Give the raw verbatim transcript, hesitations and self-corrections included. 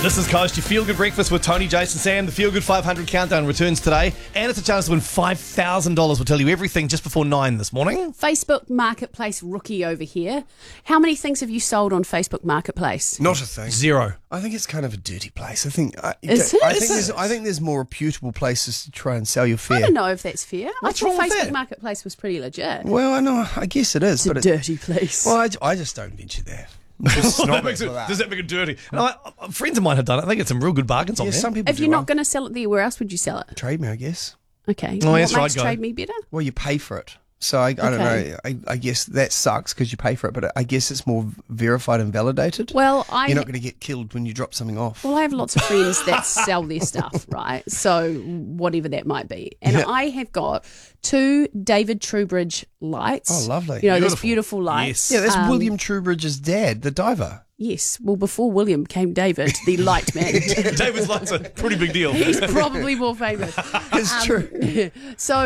This is Coast, your Feel Good Breakfast with Tony, Jason, Sam. The Feel Good five hundred Countdown returns today, and it's a chance to win five thousand dollars. We'll tell you everything just before nine this morning. Facebook Marketplace rookie over here. How many things have you sold on Facebook Marketplace? Not a thing. Zero. I think it's kind of a dirty place. I think I, Is I it? think there's I think there's more reputable places to try and sell your fare. I don't know if that's fair. What's I wrong thought with Facebook that? Marketplace was pretty legit. Well, I know. I guess it is, It's a but it, dirty place. well, I, I just don't venture there. Just That snobbish makes it- for that. does that make it dirty? No, I, I- friends of mine have done it. I think it's some real good bargains on Yeah, there. some people if do. you're not well. going to sell it there, where else would you sell it? Trade me, I guess. Okay. Oh, what yes, right, makes guy. Trade Me better? Well, you pay for it. So I, I don't Okay. know. I, I guess that sucks because you pay for it, but I guess it's more verified and validated. Well, I You're not going to get killed when you drop something off. Well, I have lots of friends that sell their stuff, right? So whatever that might be. And Yeah. I have got two David Trowbridge lights. Oh, lovely. You know, those Beautiful. beautiful lights. Yes. yeah, that's Um, William Trowbridge's dad, the diver. Yes. Well, before William came David, the light man. David's lights a pretty big deal. He's probably more famous. It's true. So